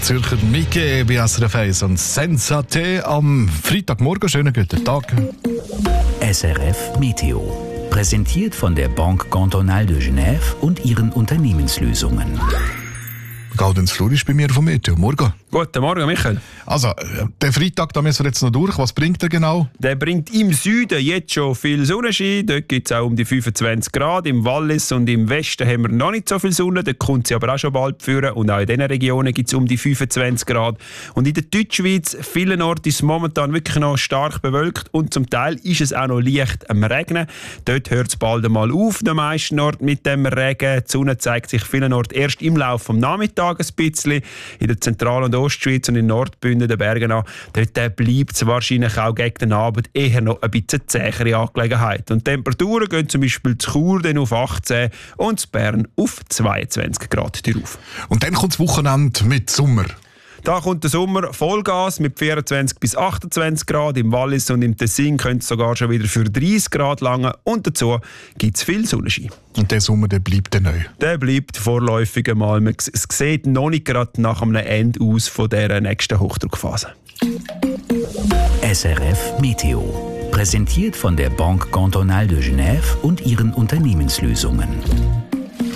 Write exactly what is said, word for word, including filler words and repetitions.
Zürcher Mike bei S R F eins und Sensate am Freitagmorgen. Schönen guten Tag. S R F Meteo. Präsentiert von der Banque Cantonale de Genève und ihren Unternehmenslösungen. Gaudenz Flur ist bei mir vom Meteo. Morgen. Guten Morgen, Michael. Also, der Freitag, da müssen wir jetzt noch durch. Was bringt er genau? Der bringt im Süden jetzt schon viel Sonnenschein. Dort gibt es auch um die fünfundzwanzig Grad. Im Wallis und im Westen haben wir noch nicht so viel Sonne. Dort kommt sie aber auch schon bald führen. Und auch in diesen Regionen gibt es um die fünfundzwanzig Grad. Und in der Deutschschweiz, vielen Orten ist es momentan wirklich noch stark bewölkt. Und zum Teil ist es auch noch leicht am Regnen. Dort hört es bald einmal auf, den meisten Orten mit dem Regen. Die Sonne zeigt sich vielen Orten erst im Laufe des Nachmittags ein bisschen. In der Zentral- und Ostschweiz und in Nordbünden, den Bergen an, dort bleibt es wahrscheinlich auch gegen den Abend eher noch ein bisschen zähere Angelegenheit. Und die Temperaturen gehen zum Beispiel zu Chur dann auf achtzehn und zu Bern auf zweiundzwanzig Grad drauf. Und dann kommt das Wochenende mit Sommer. Da kommt der Sommer Vollgas mit vierundzwanzig bis achtundzwanzig Grad. Im Wallis und im Tessin könnte es sogar schon wieder für dreißig Grad langen. Und dazu gibt es viel Sonnenschein. Und der Sommer, der bleibt dann neu. Der bleibt vorläufig einmal. Es sieht noch nicht gerade nach einem Ende aus von dieser nächsten Hochdruckphase. S R F Meteo. Präsentiert von der Banque Cantonale de Genève und ihren Unternehmenslösungen.